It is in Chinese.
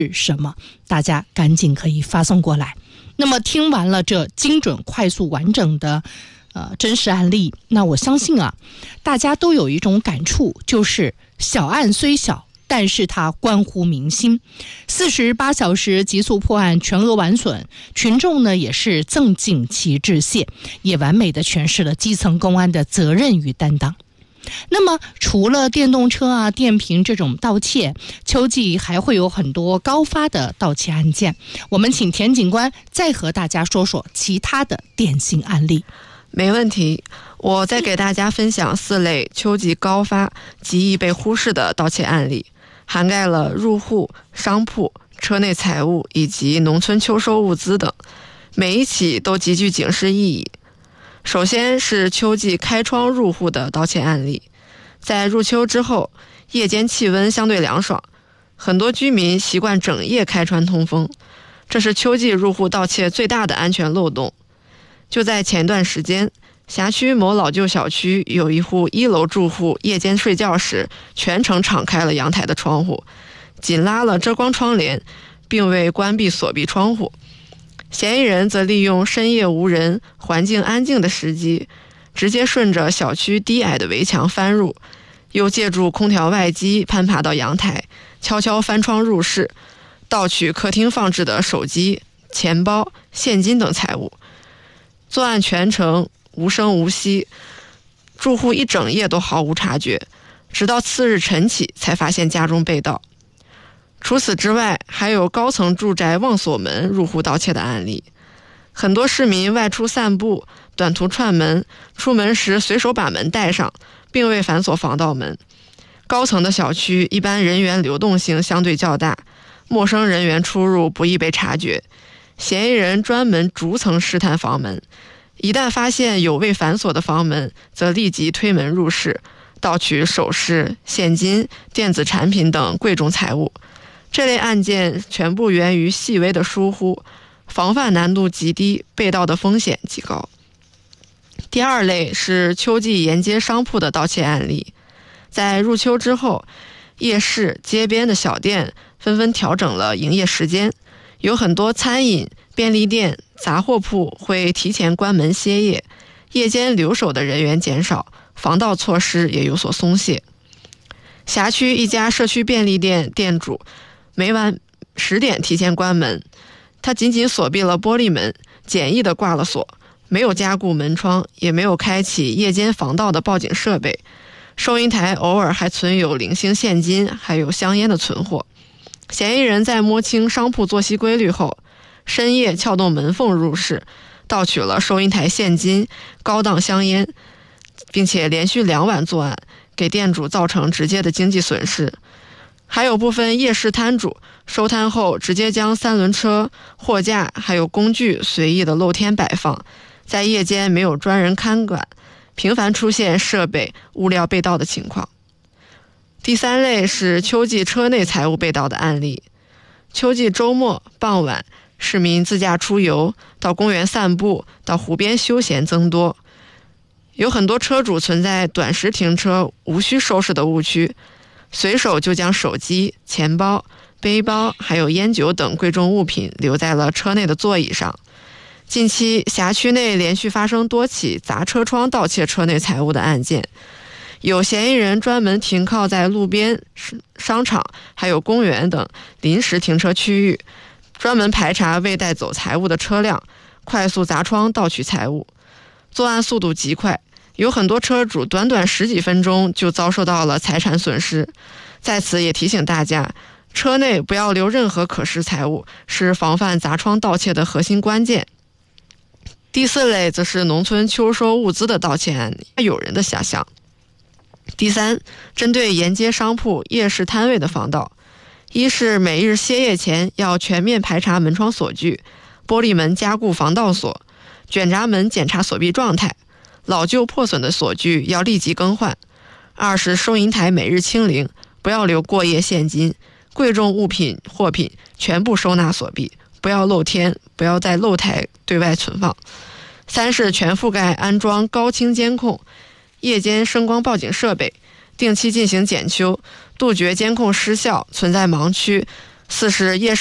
什么？大家赶紧可以发送过来。那么听完了这精准、快速、完整的真实案例，那我相信啊，大家都有一种感触，就是小案虽小，但是它关乎民心。48小时急速破案，全额完损，群众呢也是增尽其致谢，也完美的诠释了基层公安的责任与担当。那么除了电动车啊、电瓶这种盗窃，秋季还会有很多高发的盗窃案件。我们请田警官再和大家说说其他的典型案例。 没问题，我再给大家分享4类秋季高发极易被忽视的盗窃案例，涵盖了入户、商铺、车内财物以及农村秋收物资等，每一起都极具警示意义。首先是秋季开窗入户的盗窃案例。在入秋之后，夜间气温相对凉爽，很多居民习惯整夜开窗通风，这是秋季入户盗窃最大的安全漏洞。就在前段时间，辖区某老旧小区有一户1楼住户夜间睡觉时全程敞开了阳台的窗户，紧拉了遮光窗帘，并未关闭锁闭窗户。嫌疑人则利用深夜无人、环境安静的时机，直接顺着小区低矮的围墙翻入，又借助空调外机攀爬到阳台，悄悄翻窗入室，盗取客厅放置的手机、钱包、现金等财物。作案全程无声无息，住户一整夜都毫无察觉，直到次日晨起才发现家中被盗。除此之外，还有高层住宅忘锁门入户盗窃的案例。很多市民外出散步，短途串门，出门时随手把门带上，并未反锁防盗门。高层的小区一般人员流动性相对较大，陌生人员出入不易被察觉，嫌疑人专门逐层试探房门，一旦发现有未反锁的房门，则立即推门入室，盗取首饰、现金、电子产品等贵重财物。这类案件全部源于细微的疏忽，防范难度极低，被盗的风险极高。第2类是秋季沿街商铺的盗窃案例。在入秋之后，夜市、街边的小店纷纷调整了营业时间，有很多餐饮、便利店、杂货铺会提前关门歇业，夜间留守的人员减少，防盗措施也有所松懈。辖区一家社区便利店店主每晚10点提前关门，他仅仅锁闭了玻璃门，简易的挂了锁，没有加固门窗，也没有开启夜间防盗的报警设备。收银台偶尔还存有零星现金，还有香烟的存货。嫌疑人在摸清商铺作息规律后，深夜撬动门缝入室，盗取了收银台现金、高档香烟，并且连续2晚作案，给店主造成直接的经济损失。还有部分夜市摊主收摊后直接将3轮车、货架还有工具随意的露天摆放，在夜间没有专人看管，频繁出现设备、物料被盗的情况。第3类是秋季车内财物被盗的案例。秋季周末、傍晚，市民自驾出游，到公园散步，到湖边休闲增多。有很多车主存在短时停车无需收拾的误区，随手就将手机、钱包、背包还有烟酒等贵重物品留在了车内的座椅上。近期辖区内连续发生多起砸车窗盗窃车内财物的案件，有嫌疑人专门停靠在路边、商场还有公园等临时停车区域，专门排查未带走财物的车辆，快速砸窗盗取财物。作案速度极快，有很多车主短短10几分钟就遭受到了财产损失。在此也提醒大家，车内不要留任何可拾财物，是防范砸窗盗窃的核心关键。第4类则是农村秋收物资的盗窃案例，有人的遐想。第3，针对沿街商铺、夜市摊位的防盗。一是每日歇业前要全面排查门窗锁具，玻璃门加固防盗锁，卷闸门检查锁闭状态，老旧破损的锁具要立即更换。2是收银台每日清零，不要留过夜现金，贵重物品、货品全部收纳锁闭，不要露天，不要在露台对外存放。3是全覆盖安装高清监控、夜间声光报警设备，定期进行检修，杜绝监控失效、存在盲区、 四是夜